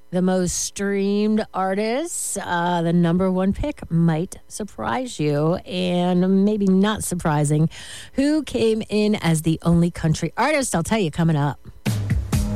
The most streamed artists, the number one pick might surprise you, and maybe not surprising. Who came in as the only country artist? I'll tell you coming up.